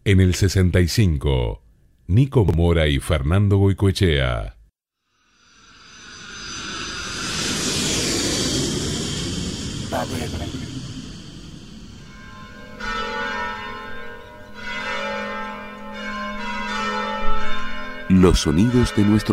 En el 65, Nico Mora y Fernando Goicoechea. Los sonidos de nuestro